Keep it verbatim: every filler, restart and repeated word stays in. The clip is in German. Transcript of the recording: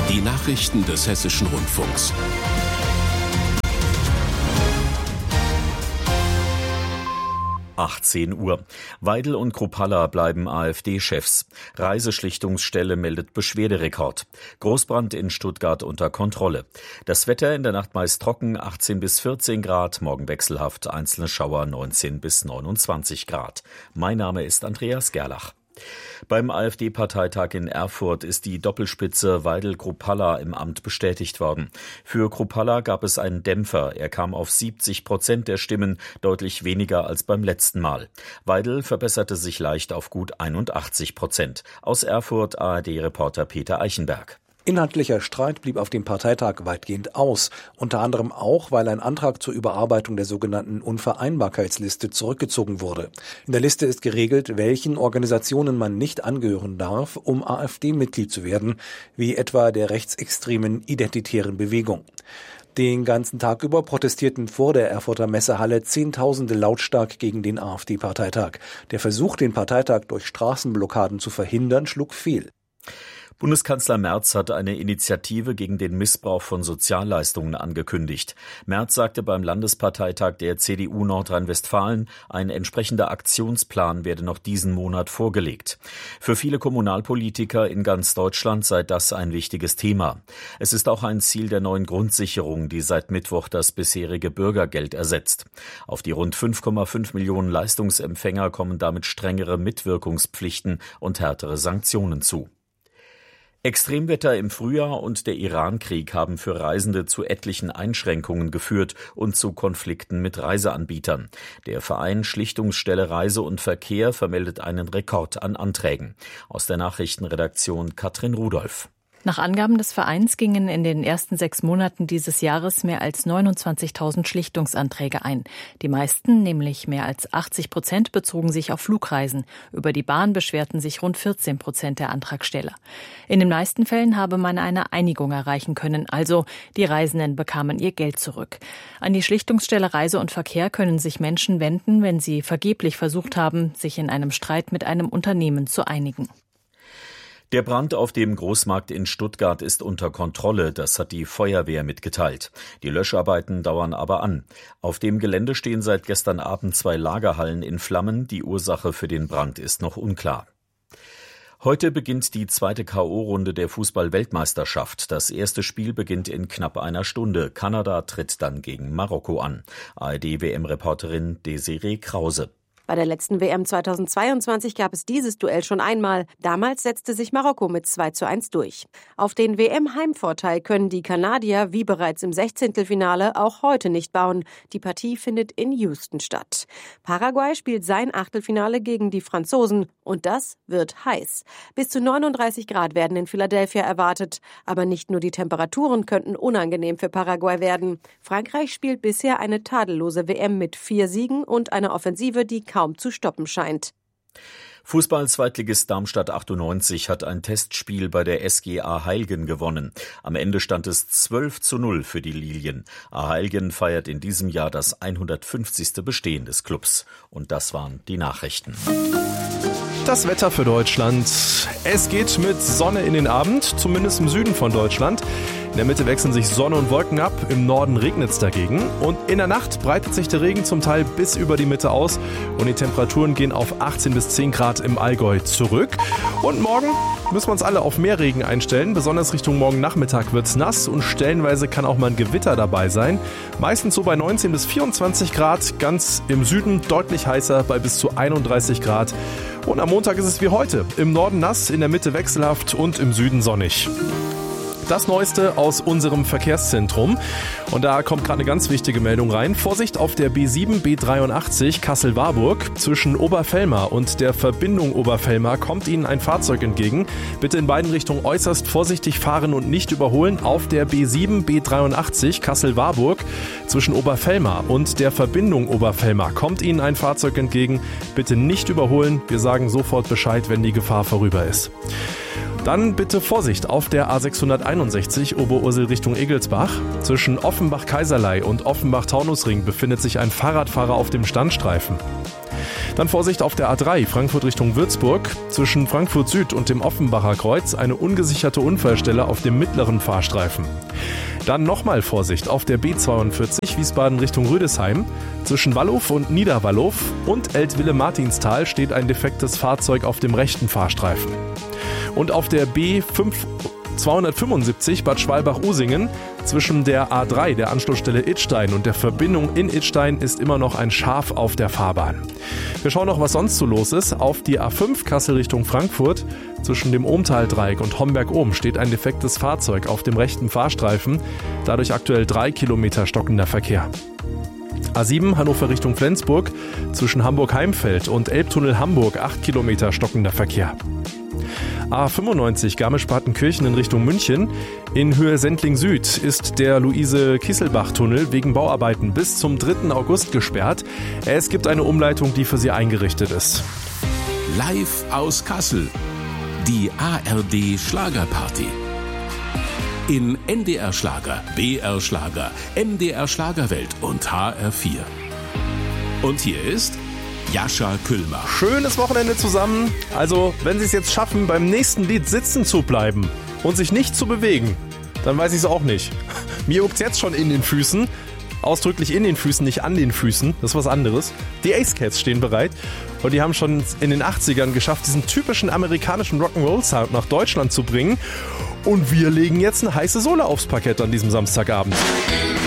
Die Nachrichten des Hessischen Rundfunks. achtzehn Uhr. Weidel und Kruppalla bleiben AfD-Chefs. Reiseschlichtungsstelle meldet Beschwerderekord. Großbrand in Stuttgart unter Kontrolle. Das Wetter in der Nacht meist trocken, achtzehn bis vierzehn Grad, morgen wechselhaft, einzelne Schauer neunzehn bis neunundzwanzig Grad. Mein Name ist Andreas Gerlach. Beim AfD-Parteitag in Erfurt ist die Doppelspitze Weidel-Kruppalla im Amt bestätigt worden. Für Kruppalla gab es einen Dämpfer. Er kam auf siebzig Prozent der Stimmen, deutlich weniger als beim letzten Mal. Weidel verbesserte sich leicht auf gut einundachtzig Prozent. Aus Erfurt A R D-Reporter Peter Eichenberg. Inhaltlicher Streit blieb auf dem Parteitag weitgehend aus, unter anderem auch, weil ein Antrag zur Überarbeitung der sogenannten Unvereinbarkeitsliste zurückgezogen wurde. In der Liste ist geregelt, welchen Organisationen man nicht angehören darf, um AfD-Mitglied zu werden, wie etwa der rechtsextremen Identitären Bewegung. Den ganzen Tag über protestierten vor der Erfurter Messehalle Zehntausende lautstark gegen den AfD-Parteitag. Der Versuch, den Parteitag durch Straßenblockaden zu verhindern, schlug fehl. Bundeskanzler Merz hat eine Initiative gegen den Missbrauch von Sozialleistungen angekündigt. Merz sagte beim Landesparteitag der C D U Nordrhein-Westfalen, ein entsprechender Aktionsplan werde noch diesen Monat vorgelegt. Für viele Kommunalpolitiker in ganz Deutschland sei das ein wichtiges Thema. Es ist auch ein Ziel der neuen Grundsicherung, die seit Mittwoch das bisherige Bürgergeld ersetzt. Auf die rund fünf Komma fünf Millionen Leistungsempfänger kommen damit strengere Mitwirkungspflichten und härtere Sanktionen zu. Extremwetter im Frühjahr und der Iran-Krieg haben für Reisende zu etlichen Einschränkungen geführt und zu Konflikten mit Reiseanbietern. Der Verein Schlichtungsstelle Reise und Verkehr vermeldet einen Rekord an Anträgen. Aus der Nachrichtenredaktion Katrin Rudolph. Nach Angaben des Vereins gingen in den ersten sechs Monaten dieses Jahres mehr als neunundzwanzigtausend Schlichtungsanträge ein. Die meisten, nämlich mehr als achtzig Prozent, bezogen sich auf Flugreisen. Über die Bahn beschwerten sich rund vierzehn Prozent der Antragsteller. In den meisten Fällen habe man eine Einigung erreichen können, also die Reisenden bekamen ihr Geld zurück. An die Schlichtungsstelle Reise und Verkehr können sich Menschen wenden, wenn sie vergeblich versucht haben, sich in einem Streit mit einem Unternehmen zu einigen. Der Brand auf dem Großmarkt in Stuttgart ist unter Kontrolle, das hat die Feuerwehr mitgeteilt. Die Löscharbeiten dauern aber an. Auf dem Gelände stehen seit gestern Abend zwei Lagerhallen in Flammen. Die Ursache für den Brand ist noch unklar. Heute beginnt die zweite K O-Runde der Fußball-Weltmeisterschaft. Das erste Spiel beginnt in knapp einer Stunde. Kanada tritt dann gegen Marokko an. A R D-W M-Reporterin Desiree Krause. Bei der letzten W M zweitausendzweiundzwanzig gab es dieses Duell schon einmal. Damals setzte sich Marokko mit zwei zu eins durch. Auf den W M-Heimvorteil können die Kanadier, wie bereits im Sechzehntelfinale, auch heute nicht bauen. Die Partie findet in Houston statt. Paraguay spielt sein Achtelfinale gegen die Franzosen. Und das wird heiß. Bis zu neununddreißig Grad werden in Philadelphia erwartet. Aber nicht nur die Temperaturen könnten unangenehm für Paraguay werden. Frankreich spielt bisher eine tadellose W M mit vier Siegen und einer Offensive, die kaum zu stoppen scheint. Fußball-Zweitligist Darmstadt achtundneunzig hat ein Testspiel bei der S G A-Heilgen gewonnen. Am Ende stand es zwölf zu null für die Lilien. A-Heilgen feiert in diesem Jahr das hundertfünfzigste Bestehen des Clubs. Und das waren die Nachrichten. Das Wetter für Deutschland. Es geht mit Sonne in den Abend, zumindest im Süden von Deutschland. In der Mitte wechseln sich Sonne und Wolken ab, im Norden regnet es dagegen. Und in der Nacht breitet sich der Regen zum Teil bis über die Mitte aus und die Temperaturen gehen auf achtzehn bis zehn Grad im Allgäu zurück. Und morgen müssen wir uns alle auf mehr Regen einstellen. Besonders Richtung morgen Nachmittag wird es nass und stellenweise kann auch mal ein Gewitter dabei sein. Meistens so bei neunzehn bis vierundzwanzig Grad, ganz im Süden deutlich heißer bei bis zu einunddreißig Grad. Und am Montag ist es wie heute. Im Norden nass, in der Mitte wechselhaft und im Süden sonnig. Das Neueste aus unserem Verkehrszentrum. Und da kommt gerade eine ganz wichtige Meldung rein. Vorsicht auf der B sieben B dreiundachtzig Kassel-Warburg. Zwischen Oberfellmar und der Verbindung Oberfellmar kommt Ihnen ein Fahrzeug entgegen. Bitte in beiden Richtungen äußerst vorsichtig fahren und nicht überholen. Auf der B sieben B dreiundachtzig Kassel-Warburg zwischen Oberfellmar und der Verbindung Oberfellmar kommt Ihnen ein Fahrzeug entgegen. Bitte nicht überholen. Wir sagen sofort Bescheid, wenn die Gefahr vorüber ist. Dann bitte Vorsicht auf der A sechshunderteinundsechzig Oberursel Richtung Egelsbach. Zwischen Offenbach-Kaiserlei und Offenbach-Taunusring befindet sich ein Fahrradfahrer auf dem Standstreifen. Dann Vorsicht auf der A drei, Frankfurt Richtung Würzburg. Zwischen Frankfurt Süd und dem Offenbacher Kreuz eine ungesicherte Unfallstelle auf dem mittleren Fahrstreifen. Dann nochmal Vorsicht auf der B zweiundvierzig, Wiesbaden Richtung Rüdesheim. Zwischen Wallow und Niederwallow und Eltville-Martinstal steht ein defektes Fahrzeug auf dem rechten Fahrstreifen. Und auf der B zweihundertfünfundsiebzig Bad Schwalbach-Usingen zwischen der A drei, der Anschlussstelle Idstein und der Verbindung in Idstein ist immer noch ein Schaf auf der Fahrbahn. Wir schauen noch, was sonst so los ist. Auf die A fünf Kassel Richtung Frankfurt zwischen dem Ohmtal-Dreieck und Homberg-Ohm steht ein defektes Fahrzeug auf dem rechten Fahrstreifen. Dadurch aktuell drei Kilometer stockender Verkehr. A sieben Hannover Richtung Flensburg zwischen Hamburg-Heimfeld und Elbtunnel Hamburg acht Kilometer stockender Verkehr. A fünfundneunzig Garmisch-Partenkirchen in Richtung München. In Höhe Sendling Süd ist der Luise-Kieselbach-Tunnel wegen Bauarbeiten bis zum dritten August gesperrt. Es gibt eine Umleitung, die für Sie eingerichtet ist. Live aus Kassel. Die A R D Schlagerparty. In N D R Schlager, B R Schlager, M D R Schlagerwelt und H R vier. Und hier ist Jascha Küllmer. Schönes Wochenende zusammen. Also, wenn Sie es jetzt schaffen, beim nächsten Lied sitzen zu bleiben und sich nicht zu bewegen, dann weiß ich es auch nicht. Mir juckt's jetzt schon in den Füßen. Ausdrücklich in den Füßen, nicht an den Füßen. Das ist was anderes. Die Ace Cats stehen bereit und die haben schon in den achtzigern geschafft, diesen typischen amerikanischen Rock'n'Roll-Sound nach Deutschland zu bringen. Und wir legen jetzt eine heiße Sohle aufs Parkett an diesem Samstagabend.